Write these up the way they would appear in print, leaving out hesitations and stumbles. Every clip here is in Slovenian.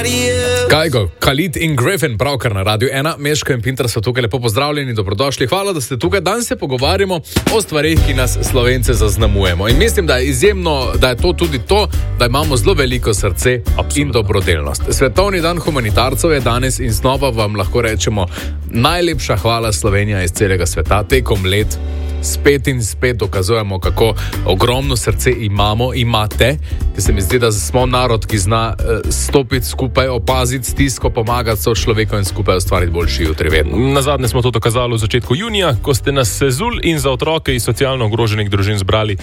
Kajgo, Khalid in Griffin, pravkar na Radiu 1, Meško in Pintar so tukaj, lepo pozdravljeni, dobrodošli, hvala, da ste tukaj. Danes se pogovarjamo o stvarih, ki nas Slovence zaznamujemo. In mislim, da je izjemno, da je to tudi to, da imamo zelo veliko srce in dobrodelnost. Svetovni dan humanitarcev je danes in znova vam lahko rečemo najlepša hvala Slovenija iz celega sveta. Tekom let spet in spet dokazujemo, kako ogromno srce imate, ker se mi zdi, da smo narod, ki zna stopiti skupaj, opaziti stisko, pomagati sočlovekom in skupaj ustvariti boljši jutri vedno. Nazadnje smo to dokazali v začetku junija, ko ste nas sezul in za otroke iz socialno ogroženih družin zbrali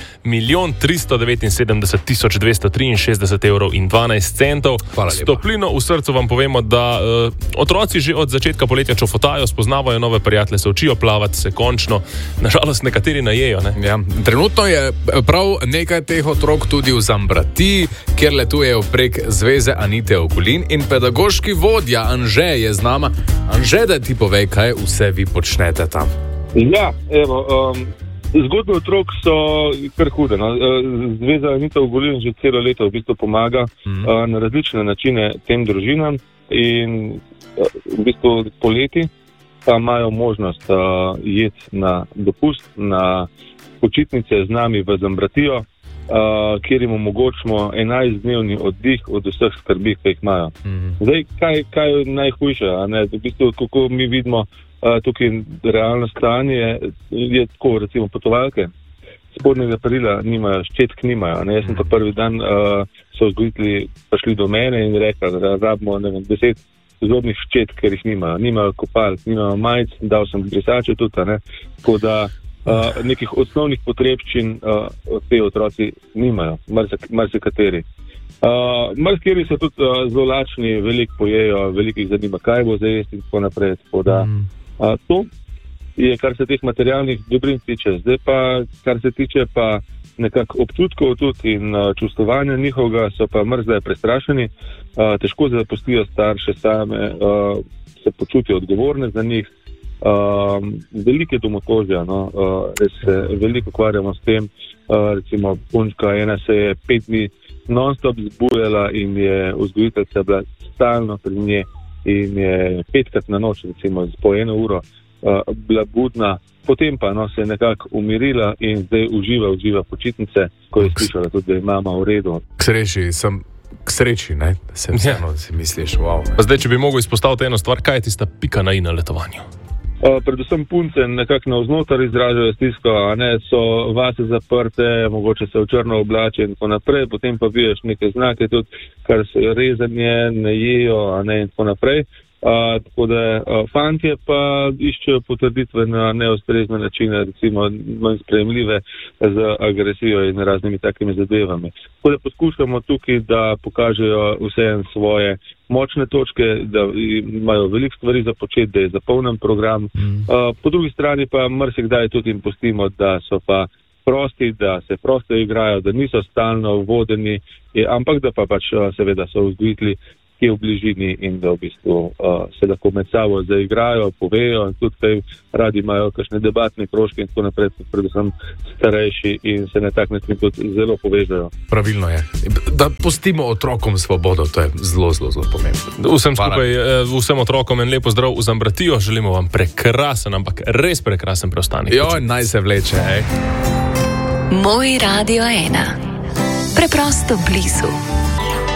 1.379.263 evrov in 12 centov. S toplino v srcu vam povemo, da otroci že od začetka poletja čofotajo, spoznavajo nove prijatelje, se učijo plavati, se končno, nažalost, nekateri najejo. Ne? Ja, trenutno je prav nekaj teh otrok tudi v Zambratiji, kjer letujejo prek Zveze Anite Ogulin in pedagoški vodja Anže je z nama. Anže, da ti povej, kaj vse vi počnete tam. Ja, evo, zgodbe otrok so kar hude. No? Zveza Anite Ogulin že celo leto v bistvu pomaga na različne načine tem družinam in v bistvu poleti pa imajo možnost jeti na dopust, na počitnice z nami v Zambratijo, kjer jim omogočimo 11-dnevni oddih od vseh skrbi, ki jih imajo. Zdaj, kaj je najhujše? V bistvu, kako mi vidimo tukaj realno stanje, je tako, recimo potovalke, spodnjega perila nimajo, ščetk nimajo. Jaz sem pa prvi dan so vzgojitelji prišli do mene in rekli, da rabimo 10 zobnih ščetk, ker jih nimajo kopalk, nimajo majic, dal sem brisače tudi, tako da nekih osnovnih potrebščin te otroci nimajo, marsikateri. Marsikateri so tudi zelo lačni, veliko pojejo, veliko jih zanima, kaj bo za jesti in tako naprej. Tako da to je, kar se teh materialnih dobrin tiče. Zdaj pa, kar se tiče pa nekako občutkov tudi in čustvovanja njihovega, so pa mrzle prestrašeni, težko zapustijo starše same, se počutijo odgovorne za njih, velike domotožja, res se veliko ukvarjamo s tem, recimo punčka ena se je 5 dni non-stop zbujala in je vzgojiteljica bila stalno pri nje in je 5-krat na noč, recimo po 1 uro, bila budna, potem pa se je nekako umirila in zdaj uživa počitnice, ko je slišala tudi, da je mama v redu. K sreči, ne? Sem vseeno, da si misliš, wow. Pa zdaj, če bi mogel izpostaviti eno stvar, kaj je tista pika na i na letovanju? Predvsem punce nekako navznotar izražajo stisko, so vase zaprte, mogoče se v črno oblače in tako naprej, potem pa vidiš neke znake tudi, kar se rezanje, ne jejo, in tako naprej. Tako da fantje pa iščejo potrditve na neustrezne načine, recimo manj sprejemljive z agresijo in raznimi takimi zadevami. Tako da poskušamo tukaj, da pokažejo vseeno svoje močne točke, da imajo veliko stvari za početi, da je zapolnen program. Po drugi strani pa marsikdaj tudi jim pustimo, da so pa prosti, da se prosto igrajo, da niso stalno vodeni, ampak da pa pač seveda so vzgojitelji, ki je v bližini in da v bistvu se lahko med sabo zaigrajo, povejo in tudi kaj radi imajo kakšne debatne krožke in tako naprej, predvsem starejši in se na tak način tudi zelo povežajo. Pravilno je. Da pustimo otrokom svobodo, to je zelo, zelo, zelo pomembno. Vsem otrokom en lepo zdrav v Zambratijo, želimo vam prekrasen, ampak res prekrasen preostanek. Naj se vleče, Moj Radio 1. Preprosto blizu.